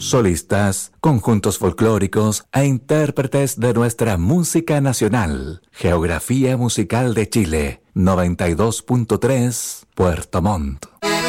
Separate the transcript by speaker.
Speaker 1: solistas, conjuntos folclóricos e intérpretes de nuestra música nacional. Geografía musical de Chile, 92.3, Puerto Montt.